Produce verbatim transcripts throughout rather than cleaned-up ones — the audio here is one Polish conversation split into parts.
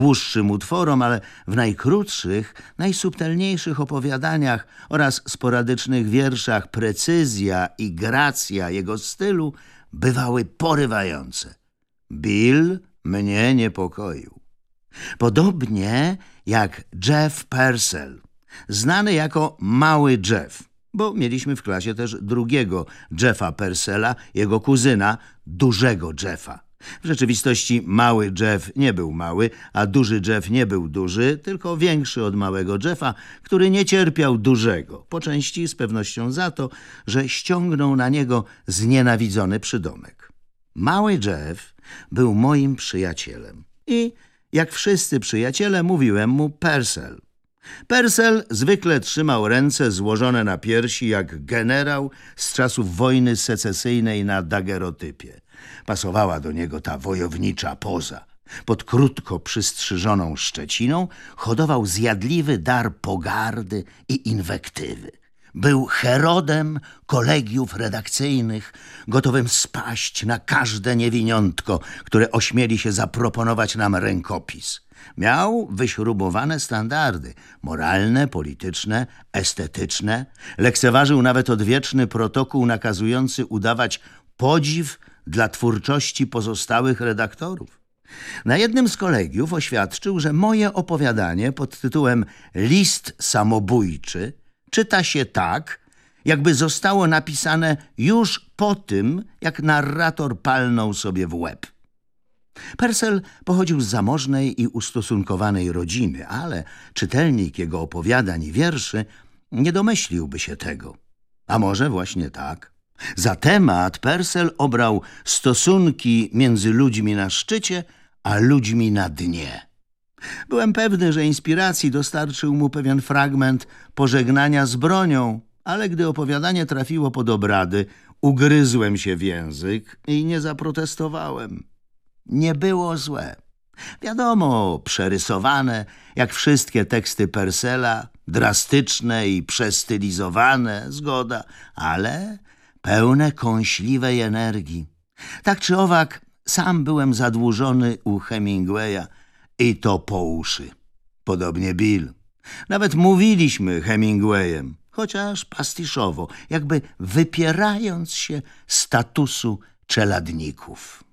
dłuższym utworom, ale w najkrótszych, najsubtelniejszych opowiadaniach oraz sporadycznych wierszach precyzja i gracja jego stylu bywały porywające. Bill mnie niepokoił. Podobnie jak Jeff Purcell, znany jako Mały Jeff, bo mieliśmy w klasie też drugiego Jeffa Purcella, jego kuzyna, Dużego Jeffa. W rzeczywistości Mały Jeff nie był mały, a Duży Jeff nie był duży, tylko większy od Małego Jeffa, który nie cierpiał Dużego, po części z pewnością za to, że ściągnął na niego znienawidzony przydomek. Mały Jeff był moim przyjacielem i, jak wszyscy przyjaciele, mówiłem mu Purcell. Purcell zwykle trzymał ręce złożone na piersi jak generał z czasów wojny secesyjnej na dagerotypie. Pasowała do niego ta wojownicza poza. Pod krótko przystrzyżoną szczeciną hodował zjadliwy dar pogardy i inwektywy. Był Herodem kolegiów redakcyjnych, gotowym spaść na każde niewiniątko, które ośmieli się zaproponować nam rękopis. Miał wyśrubowane standardy moralne, polityczne, estetyczne. Lekceważył nawet odwieczny protokół nakazujący udawać podziw dla twórczości pozostałych redaktorów. Na jednym z kolegiów oświadczył, że moje opowiadanie pod tytułem List samobójczy czyta się tak, jakby zostało napisane już po tym, jak narrator palnął sobie w łeb. Purcell pochodził z zamożnej i ustosunkowanej rodziny, ale czytelnik jego opowiadań i wierszy nie domyśliłby się tego. A może właśnie tak? Za temat Purcell obrał stosunki między ludźmi na szczycie, a ludźmi na dnie. Byłem pewny, że inspiracji dostarczył mu pewien fragment pożegnania z bronią, ale gdy opowiadanie trafiło pod obrady, ugryzłem się w język i nie zaprotestowałem. Nie było złe. Wiadomo, przerysowane, jak wszystkie teksty Purcella, drastyczne i przestylizowane, zgoda, ale pełne kąśliwej energii. Tak czy owak, sam byłem zadłużony u Hemingwaya i to po uszy. Podobnie Bill. Nawet mówiliśmy Hemingwayem, chociaż pastiszowo, jakby wypierając się statusu czeladników.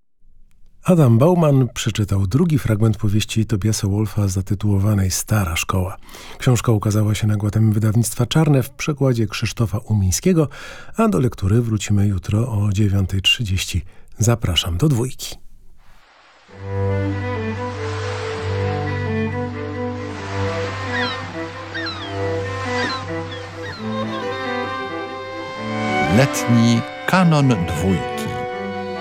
Adam Bauman przeczytał drugi fragment powieści Tobiasa Wolfa zatytułowanej Stara Szkoła. Książka ukazała się nakładem wydawnictwa Czarne w przekładzie Krzysztofa Umińskiego, a do lektury wrócimy jutro o dziewiąta trzydzieści. Zapraszam do dwójki. Letni kanon dwójki.